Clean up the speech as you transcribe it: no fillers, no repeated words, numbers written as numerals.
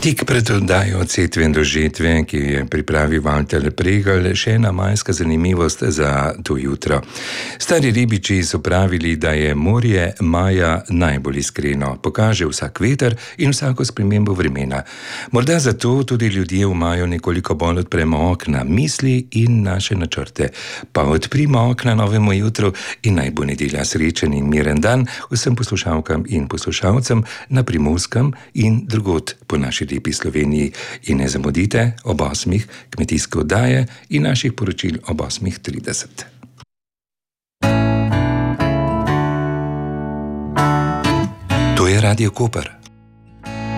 Tik pred oddajo od setve in do žetve, ki je pripravil Valter Pregl, še ena majska zanimivost za to jutro. Stari ribiči so pravili, da je morje maja najbolj iskreno, pokaže vsak veter in vsako spremembo vremena. Morda zato tudi ljudje v maju nekoliko bolj odpremo okna, misli in naše načrte. Pa odprimo okna novemu jutru in naj bo nedelja srečen in miren dan vsem poslušalkam in poslušalcem na Primorskem in drugod po naši lepi Sloveniji. In ne zamudite ob 8. kmetijske oddaje in naših poročil ob 8:30. To je Radio Koper.